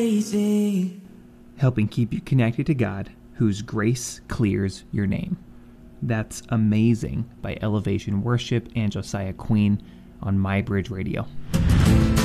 helping keep you connected to God, whose grace clears your name. That's Amazing by Elevation Worship and Josiah Queen on MyBridge Radio.